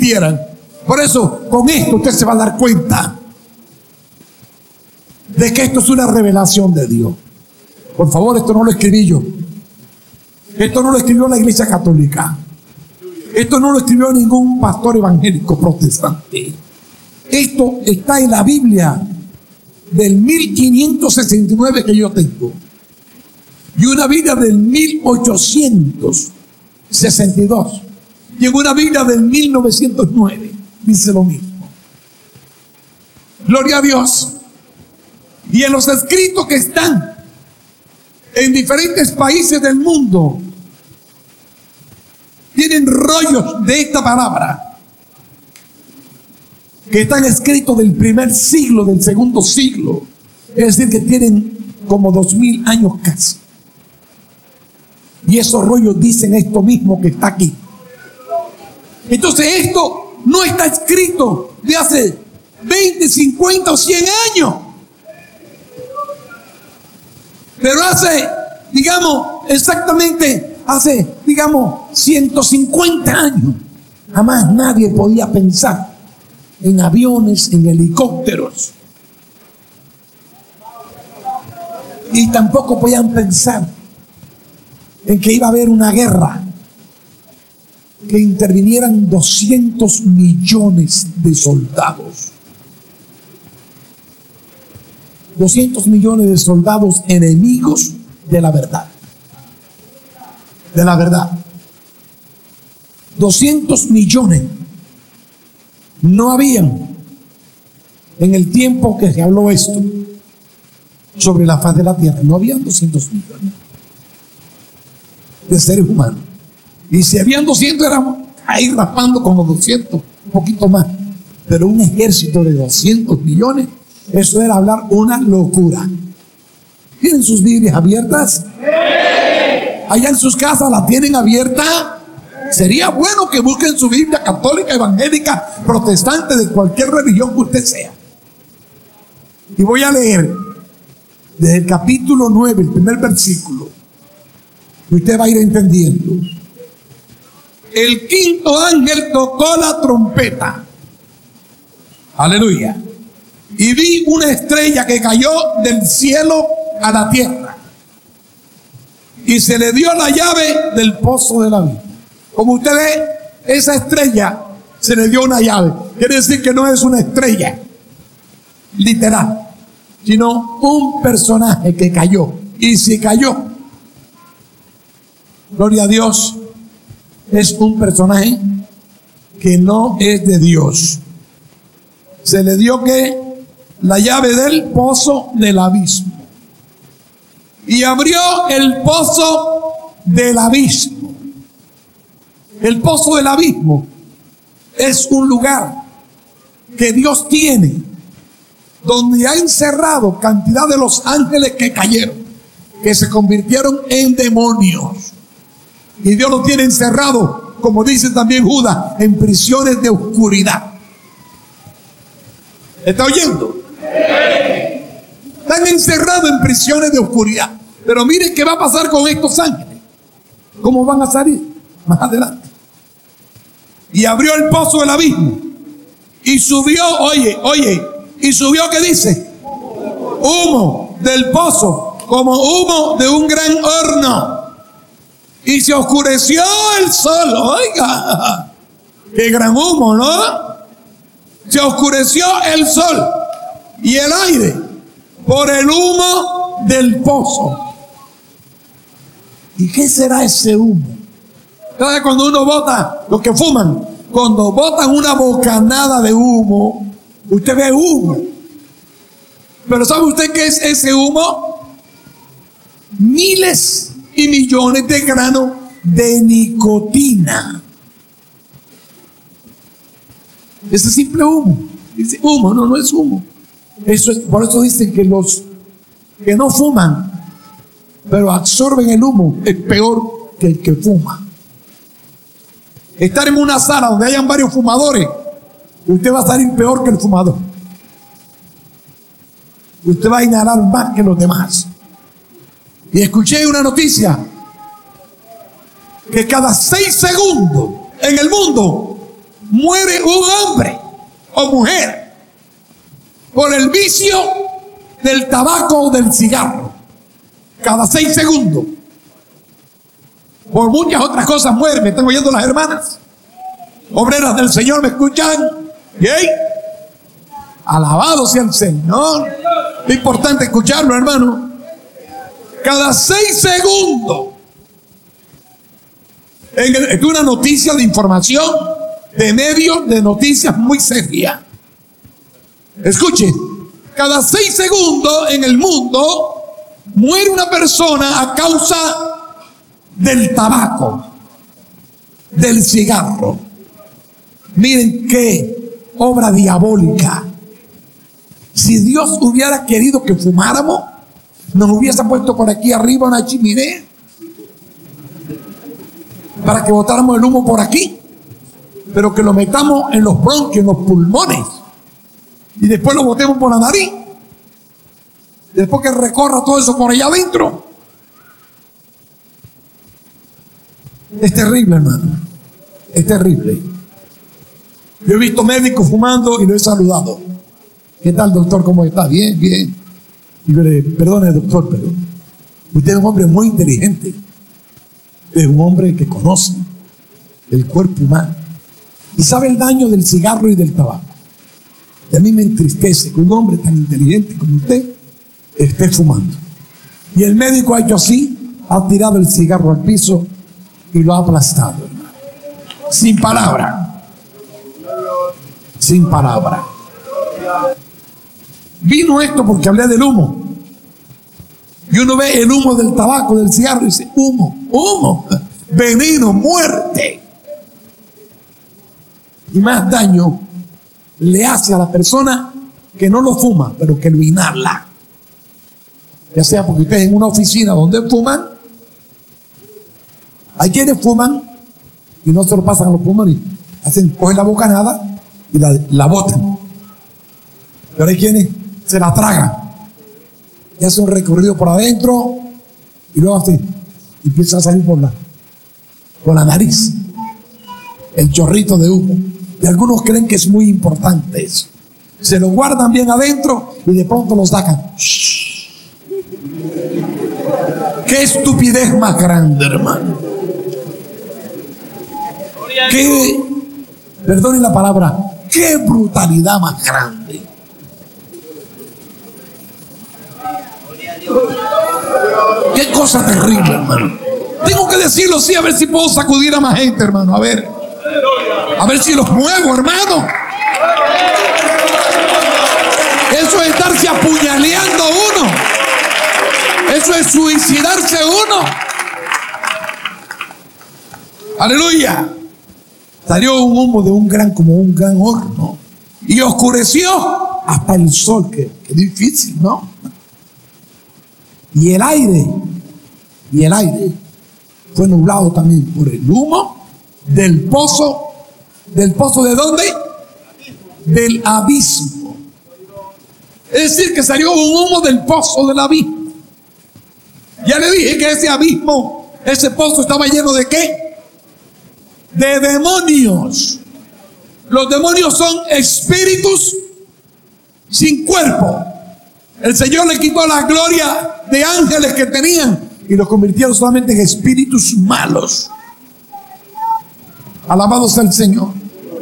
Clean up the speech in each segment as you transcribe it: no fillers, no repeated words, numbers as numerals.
supieran. Por eso, con esto usted se va a dar cuenta de que esto es una revelación de Dios. Por favor, esto no lo escribí yo. Esto no lo escribió la Iglesia Católica. Esto no lo escribió ningún pastor evangélico protestante. Esto está en la Biblia del 1569 que yo tengo. Y una Biblia del 1862. Y en una Biblia del 1909 dice lo mismo. Gloria a Dios. Y en los escritos que están en diferentes países del mundo, tienen rollos de esta palabra que están escritos del primer siglo, del segundo siglo. Es decir, que tienen como 2000 años casi. Y esos rollos dicen esto mismo que está aquí. Entonces esto no está escrito de hace 20, 50 o 100 años. Pero hace, hace 150 años. Jamás nadie podía pensar en aviones, en helicópteros. Y tampoco podían pensar en que iba a haber una guerra, que intervinieran 200 millones de soldados. 200 millones de soldados enemigos de la verdad. De la verdad. 200 millones no habían en el tiempo que se habló esto sobre la faz de la tierra. No habían 200 millones de seres humanos. Y si habían 200, éramos ahí raspando con los 200, un poquito más. Pero un ejército de 200 millones, eso era hablar una locura. ¿Tienen sus Biblias abiertas? Allá en sus casas la tienen abierta. Sería bueno que busquen su Biblia católica, evangélica, protestante, de cualquier religión que usted sea. Y voy a leer desde el capítulo 9, el primer versículo. Y usted va a ir entendiendo. El quinto ángel tocó la trompeta. Aleluya. Y vi una estrella que cayó del cielo a la tierra. Y se le dio la llave del pozo de la vida. Como usted ve, esa estrella se le dio una llave. Quiere decir que no es una estrella literal, sino un personaje que cayó. Y si cayó, gloria a Dios, es un personaje que no es de Dios. Se le dio que la llave del pozo del abismo. Y abrió el pozo del abismo. El pozo del abismo es un lugar que Dios tiene, donde ha encerrado cantidad de los ángeles que cayeron, que se convirtieron en demonios. Y Dios los tiene encerrado, como dice también Judas, en prisiones de oscuridad. ¿Está oyendo? Están encerrados en prisiones de oscuridad. Pero miren qué va a pasar con estos ángeles. ¿Cómo van a salir? Más adelante. Y abrió el pozo del abismo. Y subió, y subió, ¿qué dice? Humo del pozo, como humo de un gran horno. Y se oscureció el sol. Oiga, qué gran humo, ¿no? Se oscureció el sol y el aire por el humo del pozo. ¿Y qué será ese humo? ¿Sabe cuando uno bota, los que fuman, cuando botan una bocanada de humo, usted ve humo? Pero ¿sabe usted qué es ese humo? Miles y millones de granos de nicotina. Ese simple humo. Dice humo, no es humo. Eso es, por eso dicen que los que no fuman, pero absorben el humo, es peor que el que fuma. Estar en una sala donde hayan varios fumadores, usted va a salir peor que el fumador. Usted va a inhalar más que los demás. Y escuché una noticia que cada 6 segundos en el mundo muere un hombre o mujer por el vicio del tabaco o del cigarro. Cada 6 segundos. Por muchas otras cosas mueren. Me están oyendo las hermanas obreras del Señor, ¿me escuchan? ¿Yay? Alabado sea el Señor. Es importante escucharlo, hermano. Cada 6 segundos. Es una noticia de información de medios de noticias muy seria. Escuche, cada 6 segundos en el mundo muere una persona a causa del tabaco, del cigarro. Miren qué obra diabólica. Si Dios hubiera querido que fumáramos, nos hubiese puesto por aquí arriba una chimenea para que botáramos el humo por aquí, pero que lo metamos en los bronquios, en los pulmones, y después lo botemos por la nariz, después que recorra todo eso por allá adentro. Es terrible, hermano, es terrible. Yo he visto médicos fumando y lo he saludado. ¿Qué tal, doctor? ¿Cómo está? Bien, bien. Y yo le, perdone, doctor, pero usted es un hombre muy inteligente. Es un hombre que conoce el cuerpo humano y sabe el daño del cigarro y del tabaco. Y a mí me entristece que un hombre tan inteligente como usted esté fumando. Y el médico ha hecho así, ha tirado el cigarro al piso y lo ha aplastado, hermano. Sin palabra. Sin palabra. Vino esto porque hablé del humo. Y uno ve el humo del tabaco, del cigarro, y dice, humo, humo, veneno, muerte. Y más daño le hace a la persona que no lo fuma, pero que lo inhala. Ya sea porque ustedes en una oficina donde fuman, hay quienes fuman y no se lo pasan a los pulmones, cogen la bocanada y la botan. Pero hay quienes se la tragan y hacen un recorrido por adentro y luego así empieza a salir por la nariz el chorrito de humo. Y algunos creen que es muy importante eso. Se lo guardan bien adentro y de pronto lo sacan. Qué estupidez más grande, hermano. Qué, perdonen la palabra, qué brutalidad más grande. Qué cosa terrible, hermano. Tengo que decirlo así, a ver si puedo sacudir a más gente, hermano. A ver si los muevo, hermano. Eso es estarse apuñaleando uno. Eso es suicidarse uno. Aleluya. Salió un humo de como un gran horno y oscureció hasta el sol. Qué difícil, ¿no? Y el aire fue nublado también por el humo del pozo. ¿Del pozo de dónde? Del abismo. Es decir, que salió un humo del pozo del abismo. Ya le dije que ese abismo, ese pozo estaba lleno ¿de qué? De demonios. Los demonios son espíritus sin cuerpo. El Señor le quitó la gloria de ángeles que tenían y los convirtieron solamente en espíritus malos. Alabado sea el Señor.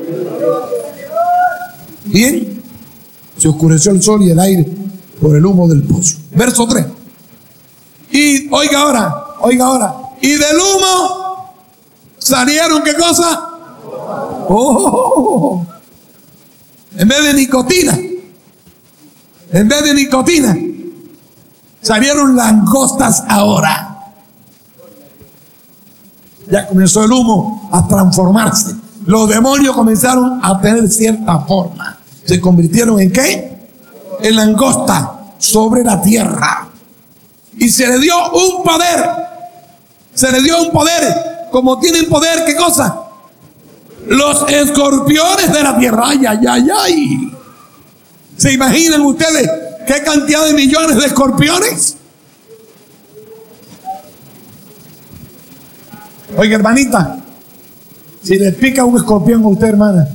Bien, se oscureció el sol y el aire por el humo del pozo. Verso 3. Y oiga ahora. Y del humo salieron, ¿qué cosa? Oh, en vez de nicotina, salieron langostas ahora. Ya comenzó el humo a transformarse. Los demonios comenzaron a tener cierta forma. ¿Se convirtieron en qué? En langosta sobre la tierra. Y se le dio un poder. Como tienen poder, ¿qué cosa? Los escorpiones de la tierra. Ay. ¿Se imaginan ustedes qué cantidad de millones de escorpiones? Oiga, hermanita, Si le pica un escorpión a usted, hermana,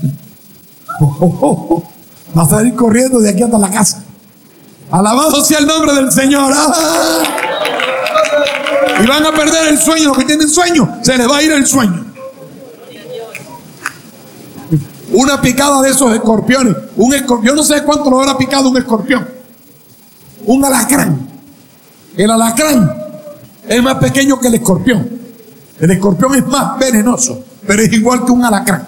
va a salir corriendo de aquí hasta la casa. Alabado sea el nombre del Señor. ¡Ah! Y van a perder el sueño. Los que tienen sueño, se les va a ir el sueño. Una picada de esos escorpiones. Yo no sé cuánto lo habrá picado un escorpión. Un alacrán. El alacrán es más pequeño que el escorpión. El escorpión es más venenoso, pero es igual que un alacrán.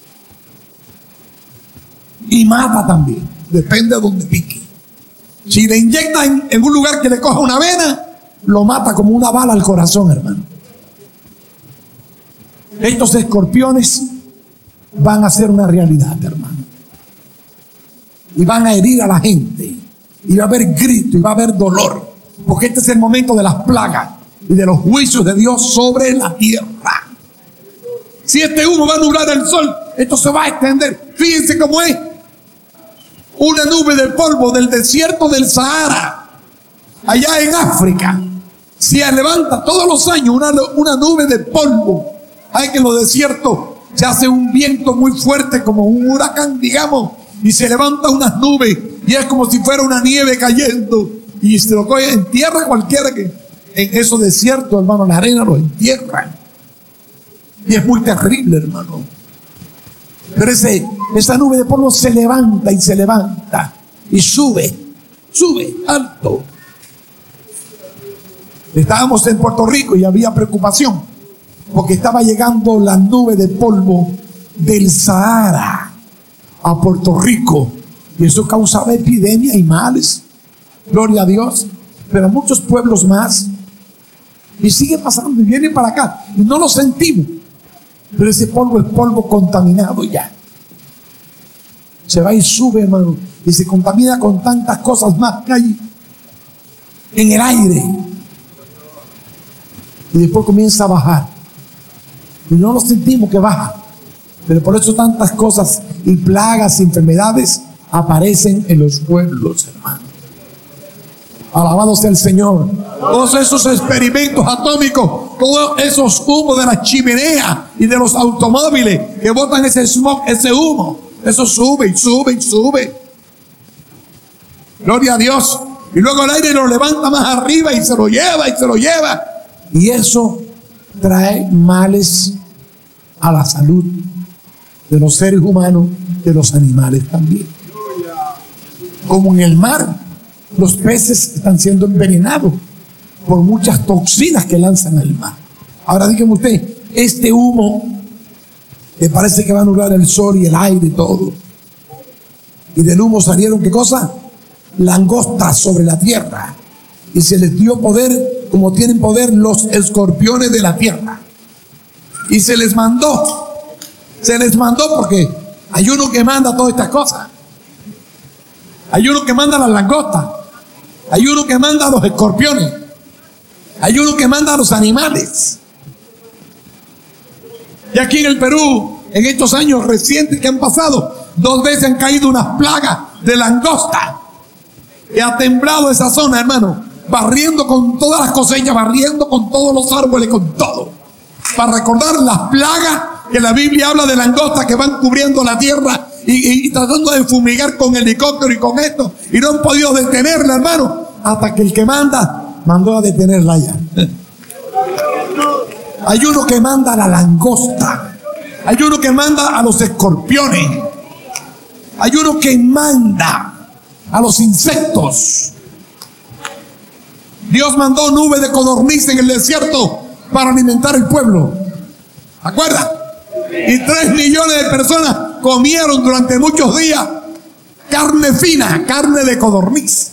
Y mata también. Depende de donde pique. Si le inyecta en un lugar que le coja una vena, lo mata como una bala al corazón, hermano. Estos escorpiones van a ser una realidad, hermano. Y van a herir a la gente. Y va a haber grito y va a haber dolor. Porque este es el momento de las plagas y de los juicios de Dios sobre la tierra. Si este humo va a nublar el sol, esto se va a extender. Fíjense cómo es. Una nube de polvo del desierto del Sahara, allá en África, se levanta todos los años una nube de polvo. Hay que en los desiertos se hace un viento muy fuerte, como un huracán, digamos, y se levanta unas nubes, y es como si fuera una nieve cayendo, y se lo coge en tierra cualquiera que en esos desiertos, hermano, la arena lo entierra. Y es muy terrible, hermano. Pero esa nube de polvo se levanta y se levanta y sube alto. Estábamos en Puerto Rico y había preocupación porque estaba llegando la nube de polvo del Sahara a Puerto Rico y eso causaba epidemia y males. Gloria a Dios. Pero a muchos pueblos más, y sigue pasando y viene para acá y no lo sentimos. Pero ese polvo es polvo contaminado ya. Se va y sube, hermano, y se contamina con tantas cosas más que hay en el aire. Y después comienza a bajar. Y no lo sentimos que baja. Pero por eso tantas cosas y plagas y enfermedades aparecen en los pueblos, hermano. Alabado sea el Señor. Todos esos experimentos atómicos, todos esos humos de la chimenea y de los automóviles que botan ese smog, ese humo, eso sube y sube y sube. Gloria a Dios. Y luego el aire lo levanta más arriba y se lo lleva y se lo lleva. Y eso trae males a la salud de los seres humanos, de los animales también. Como en el mar, los peces están siendo envenenados por muchas toxinas que lanzan al mar. Ahora dígame usted, este humo que parece que va a anular el sol y el aire y todo. Y del humo salieron, ¿qué cosa? Langostas sobre la tierra. Y se les dio poder, como tienen poder los escorpiones de la tierra. Y se les mandó porque hay uno que manda todas estas cosas. Hay uno que manda las langostas. Hay uno que manda a los escorpiones. Hay uno que manda a los animales. Y aquí en el Perú, en estos años recientes que han pasado, 2 veces han caído unas plagas de langosta. Y ha temblado esa zona, hermano, barriendo con todas las cosechas, barriendo con todos los árboles, con todo. Para recordar las plagas que la Biblia habla de langosta que van cubriendo la tierra y tratando de fumigar con helicóptero y con esto. Y no han podido detenerla, hermano, hasta que el que mandó a detenerla ya. Hay uno que manda a la langosta. Hay uno que manda a los escorpiones. Hay uno que manda a los insectos. Dios mandó nubes de codorniz en el desierto para alimentar el pueblo. ¿Acuerdan? Y 3 millones de personas comieron durante muchos días carne fina, carne de codorniz.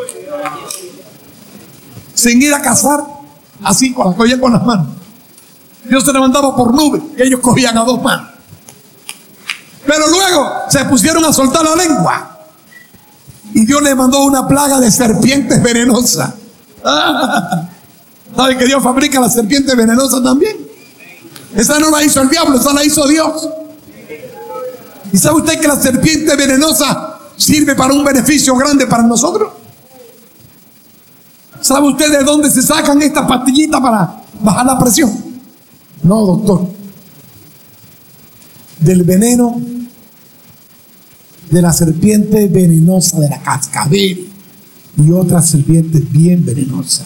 Sin ir a cazar, así con las manos. Dios se levantaba por nube y ellos cogían a 2 manos. Pero luego se pusieron a soltar la lengua. Y Dios les mandó una plaga de serpientes venenosas. ¿Sabe que Dios fabrica las serpientes venenosas también? Esa no la hizo el diablo, esa la hizo Dios. ¿Y sabe usted que la serpiente venenosa sirve para un beneficio grande para nosotros? ¿Sabe usted de dónde se sacan estas pastillitas para bajar la presión? No, doctor. del veneno de la serpiente venenosa de la cascabel y otras serpientes bien venenosas.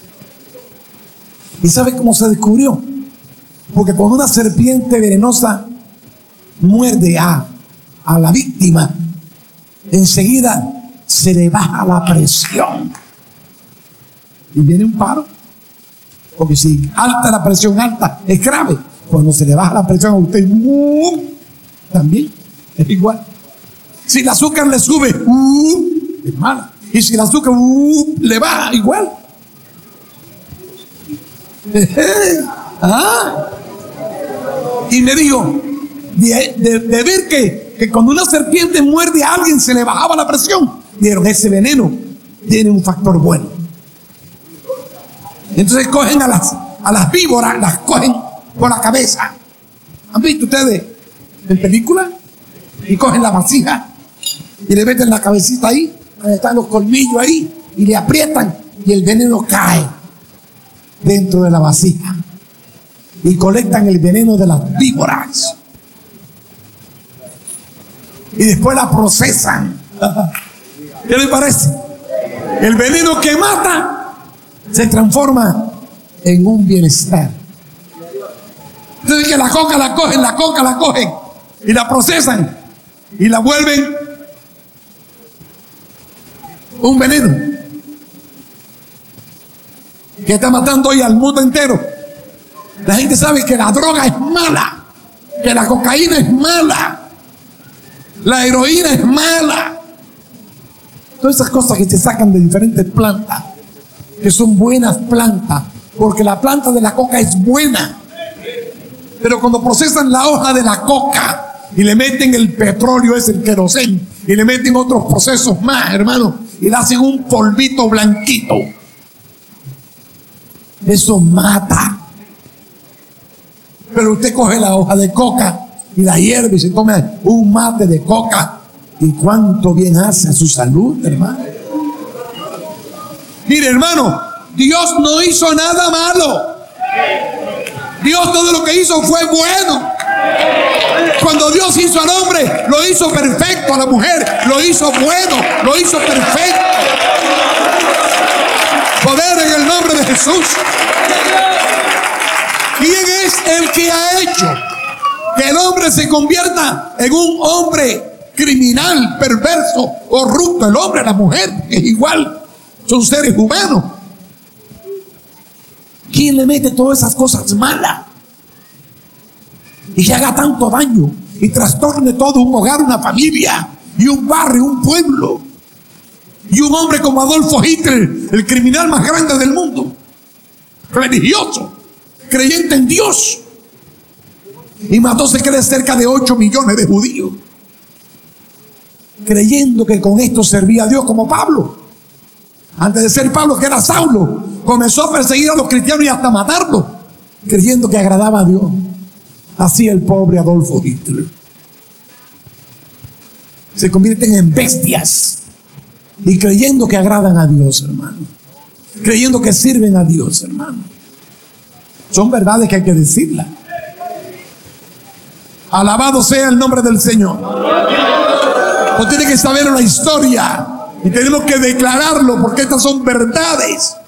¿Y sabe cómo se descubrió? Porque cuando una serpiente venenosa muerde a la víctima, enseguida se le baja la presión y viene un paro. Porque si alta la presión alta es grave, cuando se le baja la presión a usted también es igual. Si el azúcar le sube es mala, y si el azúcar le baja igual. Y me dijo de ver que cuando una serpiente muerde a alguien se le bajaba la presión. Vieron, ese veneno tiene un factor bueno. Entonces cogen a las víboras, las cogen por la cabeza. ¿Han visto ustedes en película? Y cogen la vasija y le meten la cabecita ahí, donde están los colmillos ahí, y le aprietan y el veneno cae dentro de la vasija. Y colectan el veneno de las víboras. Y después la procesan. ¿Qué les parece? El veneno que mata se transforma en un bienestar. Entonces que la coca la cogen y la procesan y la vuelven un veneno que está matando hoy al mundo entero. La gente sabe que la droga es mala, que la cocaína es mala, la heroína es mala. Todas esas cosas que se sacan de diferentes plantas, que son buenas plantas, porque la planta de la coca es buena. Pero cuando procesan la hoja de la coca y le meten el petróleo, es el queroseno, y le meten otros procesos más, hermano, y le hacen un polvito blanquito, eso mata. Pero usted coge la hoja de coca y la hierve y se toma un mate de coca, y cuánto bien hace a su salud, hermano. Mire, hermano, Dios no hizo nada malo. Dios todo lo que hizo fue bueno. Cuando Dios hizo al hombre, lo hizo perfecto. A la mujer lo hizo bueno, lo hizo perfecto. Poder en el nombre de Jesús. ¿Quién es el que ha hecho que el hombre se convierta en un hombre criminal, perverso, corrupto? El hombre, la mujer, es igual. Son seres humanos. ¿Quién le mete todas esas cosas malas y que haga tanto daño y trastorne todo un hogar, una familia y un barrio, un pueblo? Y un hombre como Adolfo Hitler, el criminal más grande del mundo, religioso, creyente en Dios, y mató, se cree, cerca de 8 millones de judíos, creyendo que con esto servía a Dios. Como Pablo, antes de ser Pablo, que era Saulo, comenzó a perseguir a los cristianos y hasta matarlos, creyendo que agradaba a Dios. Así el pobre Adolfo Hitler. Se convierten en bestias y creyendo que agradan a Dios, hermano, creyendo que sirven a Dios, hermano. Son verdades que hay que decirlas. Alabado sea el nombre del Señor. No tiene que saber la historia y tenemos que declararlo, porque estas son verdades.